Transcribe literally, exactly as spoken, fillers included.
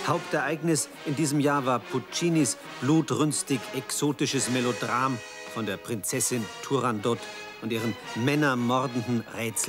Hauptereignis in diesem Jahr war Puccinis blutrünstig exotisches Melodram von der Prinzessin Turandot und ihren männermordenden Rätseln.